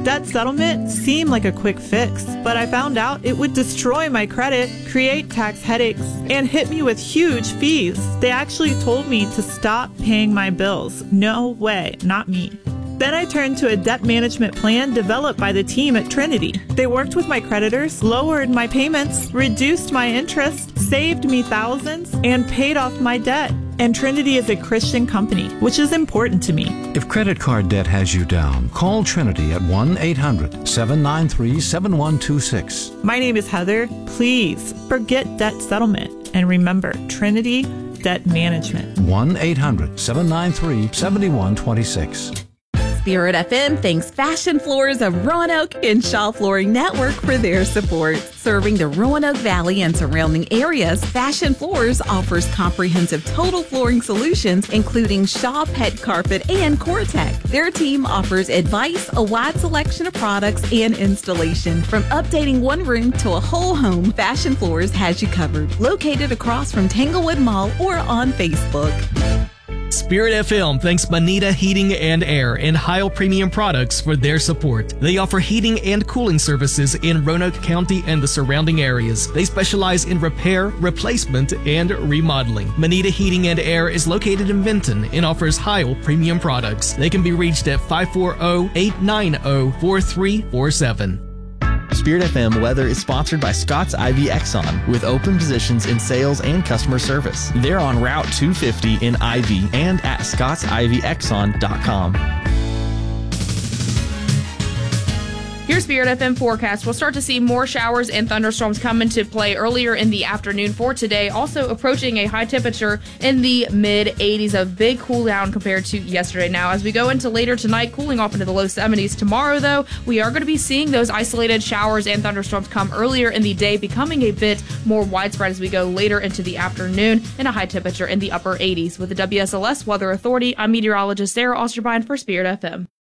Debt settlement seemed like a quick fix, but I found out it would destroy my credit, create tax headaches, and hit me with huge fees. They actually told me to stop paying my bills. No way, not me. Then I turned to a debt management plan developed by the team at Trinity. They worked with my creditors, lowered my payments, reduced my interest, saved me thousands, and paid off my debt. And Trinity is a Christian company, which is important to me. If credit card debt has you down, call Trinity at 1-800-793-7126. My name is Heather. Please forget debt settlement and remember Trinity Debt Management. 1-800-793-7126. Spirit FM thanks Fashion Floors of Roanoke and Shaw Flooring Network for their support. Serving the Roanoke Valley and surrounding areas, Fashion Floors offers comprehensive total flooring solutions, including Shaw Pet Carpet and Cortec. Their team offers advice, a wide selection of products, and installation. From updating one room to a whole home, Fashion Floors has you covered. Located across from Tanglewood Mall or on Facebook. Spirit FM thanks Manita Heating and Air and Heil Premium Products for their support. They offer heating and cooling services in Roanoke County and the surrounding areas. They specialize in repair, replacement, and remodeling. Manita Heating and Air is located in Vinton and offers Heil Premium Products. They can be reached at 540-890-4347. Spirit FM weather is sponsored by Scott's Ivy Exxon, with open positions in sales and customer service. They're on Route 250 in Ivy and at scottsivyexxon.com. Your Spirit FM forecast. We'll start to see more showers and thunderstorms come into play earlier in the afternoon for today. Also approaching a high temperature in the mid-80s, a big cool down compared to yesterday. Now, as we go into later tonight, cooling off into the low 70s. Tomorrow, though, we are going to be seeing those isolated showers and thunderstorms come earlier in the day, becoming a bit more widespread as we go later into the afternoon, and a high temperature in the upper 80s. With the WSLS Weather Authority, I'm meteorologist Sarah Osterbine for Spirit FM.